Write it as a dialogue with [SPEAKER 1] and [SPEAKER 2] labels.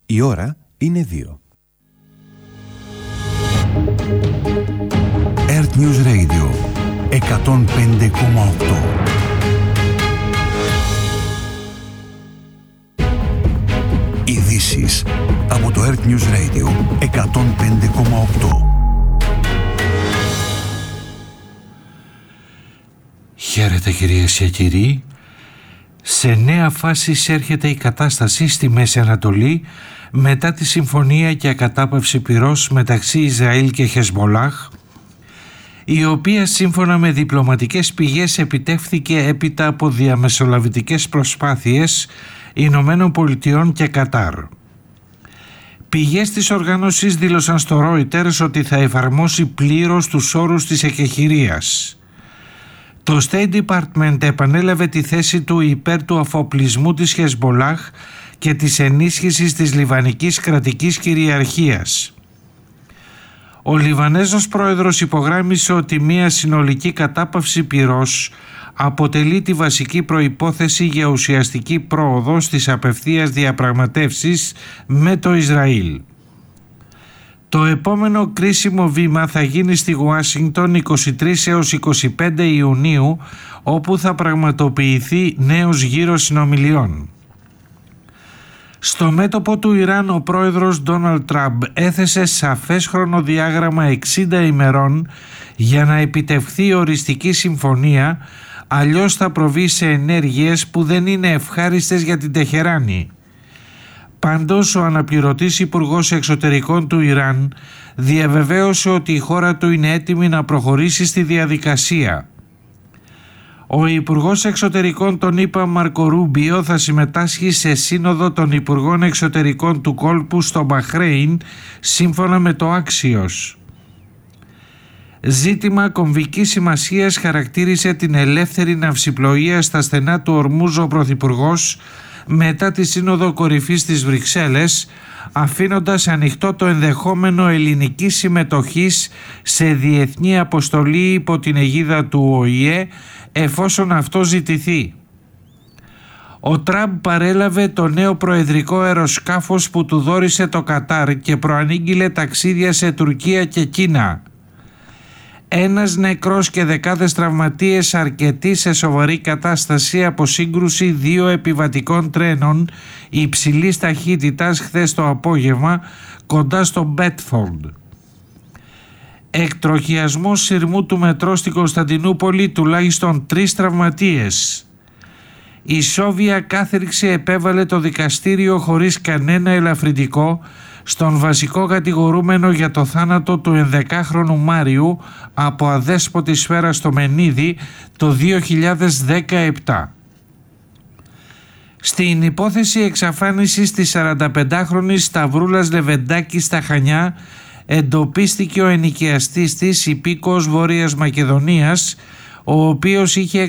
[SPEAKER 1] Η ώρα είναι 2.
[SPEAKER 2] Earth News Radio 105,8. Ειδήσεις από το Earth News Radio 105,8.
[SPEAKER 3] Χαίρετε κυρίες και κύριοι. Σε νέα φάση εισέρχεται η κατάσταση στη Μέση Ανατολή μετά τη συμφωνία για κατάπαυση πυρός μεταξύ Ισραήλ και Χεσμολάχ, η οποία σύμφωνα με διπλωματικές πηγές επιτεύχθηκε έπειτα από διαμεσολαβητικές προσπάθειες Ηνωμένων Πολιτειών και Κατάρ. Πηγές της οργάνωσης δήλωσαν στο Reuters ότι θα εφαρμόσει πλήρως τους όρους της εκεχηρίας. Το State Department επανέλαβε τη θέση του υπέρ του αφοπλισμού της Χεσμολάχ και της ενίσχυσης της λιβανικής κρατικής κυριαρχίας. Ο Λιβανέζος πρόεδρος υπογράμμισε ότι μια συνολική κατάπαυση πυρός αποτελεί τη βασική προϋπόθεση για ουσιαστική πρόοδο στις απευθείας διαπραγματεύσεις με το Ισραήλ. Το επόμενο κρίσιμο βήμα θα γίνει στη Ουάσιγκτον 23 έως 25 Ιουνίου, όπου θα πραγματοποιηθεί νέος γύρος συνομιλιών. Στο μέτωπο του Ιράν ο πρόεδρος Ντόναλντ Τραμπ έθεσε σαφές χρονοδιάγραμμα 60 ημερών για να επιτευχθεί οριστική συμφωνία, αλλιώς θα προβεί σε ενέργειες που δεν είναι ευχάριστες για την Τεχεράνη. Πάντως ο αναπληρωτής υπουργός εξωτερικών του Ιράν διαβεβαίωσε ότι η χώρα του είναι έτοιμη να προχωρήσει στη διαδικασία. Ο υπουργός εξωτερικών των ΗΠΑ Μάρκο Ρούμπιο θα συμμετάσχει σε σύνοδο των υπουργών εξωτερικών του κόλπου στο Μπαχρέιν, σύμφωνα με το Axios. Ζήτημα κομβικής σημασίας χαρακτήρισε την ελεύθερη ναυσιπλοεία στα στενά του Ορμούζ ο Πρωθυπουργός μετά τη Σύνοδο Κορυφής της Βρυξέλλες, αφήνοντας ανοιχτό το ενδεχόμενο ελληνικής συμμετοχής σε διεθνή αποστολή υπό την αιγίδα του ΟΗΕ, εφόσον αυτό ζητηθεί. Ο Τραμπ παρέλαβε το νέο προεδρικό αεροσκάφος που του δώρισε το Κατάρ και προανήγγειλε ταξίδια σε Τουρκία και Κίνα. Ένας νεκρός και δεκάδες τραυματίες, αρκετοί σε σοβαρή κατάσταση από σύγκρουση δύο επιβατικών τρένων υψηλής ταχύτητας χθες το απόγευμα κοντά στο Μπέτφορντ. Εκτροχιασμός σειρμού του μετρό στην Κωνσταντινούπολη, τουλάχιστον 3 τραυματίες. Η Σόβια κάθριξη επέβαλε το δικαστήριο χωρίς κανένα ελαφρυντικό στον βασικό κατηγορούμενο για το θάνατο του 11χρονου Μάριου από αδέσποτη σφαίρα στο Μενίδη το 2017. Στην υπόθεση εξαφάνισης της 45χρονης Σταυρούλας Λεβεντάκη στα Χανιά εντοπίστηκε ο ενοικιαστής της, υπήκοος Βόρειας Μακεδονίας, ο οποίος είχε